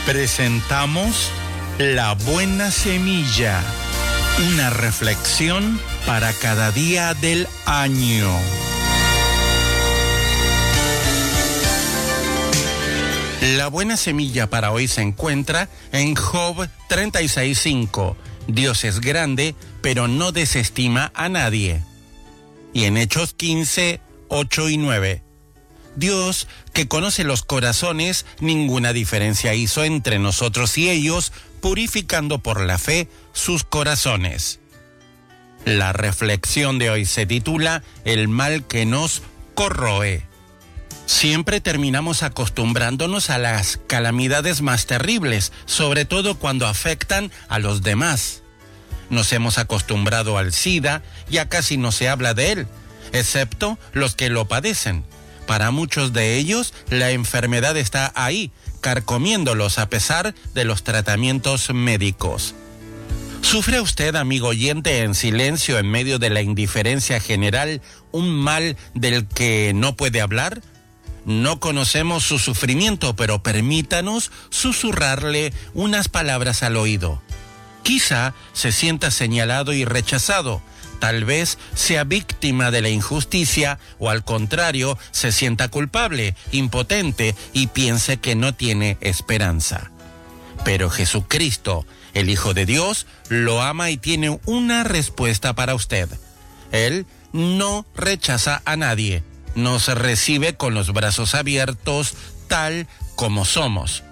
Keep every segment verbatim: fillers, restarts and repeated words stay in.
Presentamos La Buena Semilla, una reflexión para cada día del año. La buena semilla para hoy se encuentra en Job treinta y seis cinco. Dios es grande, pero no desestima a nadie. Y en Hechos quince ocho y nueve. Dios, que conoce los corazones, ninguna diferencia hizo entre nosotros y ellos, purificando por la fe sus corazones. La reflexión de hoy se titula El mal que nos corroe. Siempre terminamos acostumbrándonos a las calamidades más terribles, sobre todo cuando afectan a los demás. Nos hemos acostumbrado al SIDA, ya casi no se habla de él, excepto los que lo padecen. Para muchos de ellos, la enfermedad está ahí, carcomiéndolos a pesar de los tratamientos médicos. ¿Sufre usted, amigo oyente, en silencio en medio de la indiferencia general, un mal del que no puede hablar? No conocemos su sufrimiento, pero permítanos susurrarle unas palabras al oído. Quizá se sienta señalado y rechazado. Tal vez sea víctima de la injusticia o al contrario, se sienta culpable, impotente y piense que no tiene esperanza. Pero Jesucristo, el Hijo de Dios, lo ama y tiene una respuesta para usted. Él no rechaza a nadie, nos recibe con los brazos abiertos tal como somos.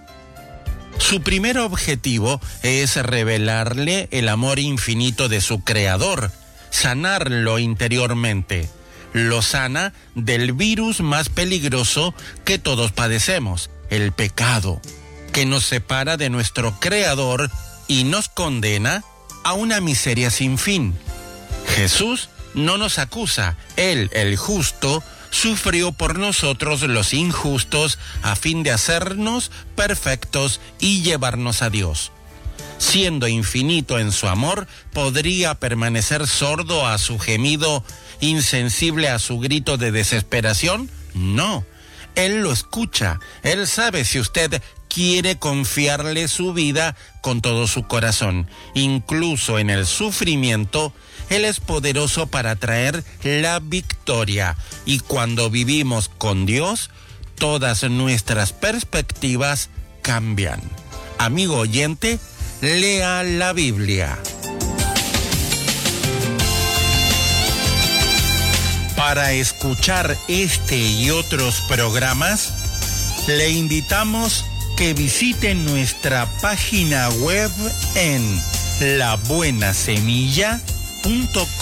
Su primer objetivo es revelarle el amor infinito de su Creador, sanarlo interiormente. Lo sana del virus más peligroso que todos padecemos, el pecado, que nos separa de nuestro Creador y nos condena a una miseria sin fin. Jesús no nos acusa, Él, el justo, sufrió por nosotros los injustos a fin de hacernos perfectos y llevarnos a Dios. Siendo infinito en su amor, ¿podría permanecer sordo a su gemido, insensible a su grito de desesperación? No, Él lo escucha. Él sabe si usted quiere confiarle su vida con todo su corazón. Incluso en el sufrimiento, Él es poderoso para traer la victoria. Y cuando vivimos con Dios, todas nuestras perspectivas cambian. Amigo oyente, lea la Biblia. Para escuchar este y otros programas, le invitamos que visite nuestra página web en la buena semilla punto com.